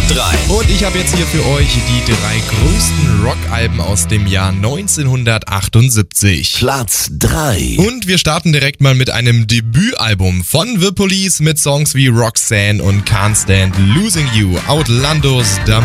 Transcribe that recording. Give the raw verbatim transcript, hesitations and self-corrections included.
drei. Und ich habe jetzt hier für euch die drei größten Rockalben aus dem Jahr neunzehnhundertachtundsiebzig. Platz drei. Und wir starten direkt mal mit einem Debütalbum von The Police mit Songs wie Roxanne und Can't Stand Losing You. Outlandos